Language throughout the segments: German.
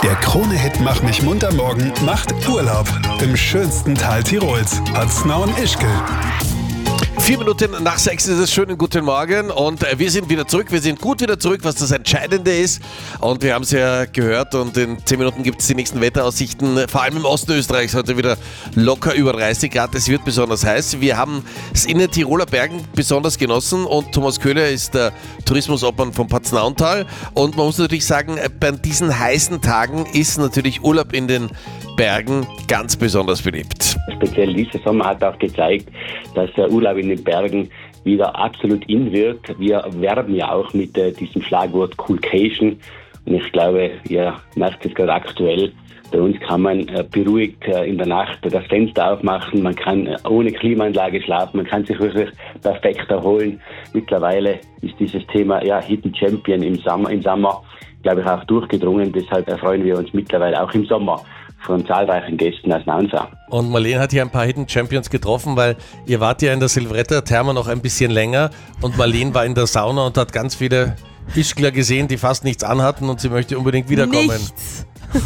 Der Krone-Hit Mach mich munter morgen macht Urlaub im schönsten Tal Tirols, Paznaun-Ischgl. 4 Minuten nach 6 ist es. Schönen guten Morgen und wir sind wieder zurück. Wir sind gut wieder zurück, was das Entscheidende ist. Und wir haben es ja gehört und in 10 Minuten gibt es die nächsten Wetteraussichten. Vor allem im Osten Österreichs heute wieder locker über 30 Grad. Es wird besonders heiß. Wir haben es in den Tiroler Bergen besonders genossen und Thomas Köhler ist der Tourismusobmann vom Paznauntal. Und man muss natürlich sagen, bei diesen heißen Tagen ist natürlich Urlaub in den Bergen ganz besonders beliebt. Speziell dieser Sommer hat auch gezeigt, dass der Urlaub in den Bergen wieder absolut in wird. Wir werben ja auch mit diesem Schlagwort Coolcation. Und ich glaube, ihr merkt es gerade aktuell, bei uns kann man beruhigt in der Nacht das Fenster aufmachen, man kann ohne Klimaanlage schlafen, man kann sich wirklich perfekt erholen. Mittlerweile ist dieses Thema Hidden Champion im Sommer, glaube ich, auch durchgedrungen. Deshalb erfreuen wir uns mittlerweile auch im Sommer von zahlreichen Gästen aus Nansau. Und Marlene hat hier ein paar Hidden Champions getroffen, weil ihr wart ja in der Silvretta-Therme noch ein bisschen länger und Marlene war in der Sauna und hat ganz viele Ischgler gesehen, die fast nichts anhatten und sie möchte unbedingt wiederkommen. Nichts.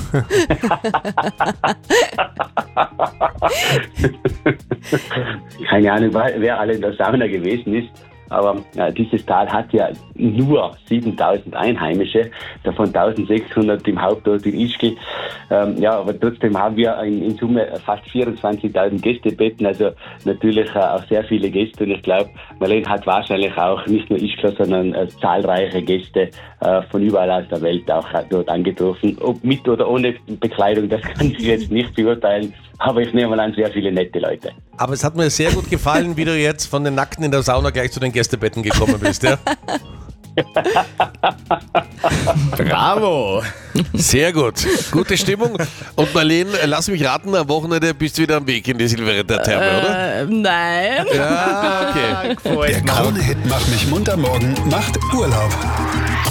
Keine Ahnung, wer alle in der Sauna gewesen ist. Aber dieses Tal hat ja nur 7.000 Einheimische, davon 1.600 im Hauptort in Ischgl. Aber trotzdem haben wir in Summe fast 24.000 Gästebetten, also natürlich auch sehr viele Gäste. Und ich glaube, Marlene hat wahrscheinlich auch nicht nur Ischgl, sondern zahlreiche Gäste von überall aus der Welt auch dort angetroffen. Ob mit oder ohne Bekleidung, das kann ich jetzt nicht beurteilen. Aber ich nehme mal an, sehr viele nette Leute. Aber es hat mir sehr gut gefallen, wie du jetzt von den Nackten in der Sauna gleich zu den Gästebetten gekommen bist, ja? Bravo! Sehr gut. Gute Stimmung. Und Marlene, lass mich raten, am Wochenende bist du wieder am Weg in die Silvretta-Therme, oder? Nein. Ja, okay. Der Krone-Hit Mach mich munter morgen macht Urlaub.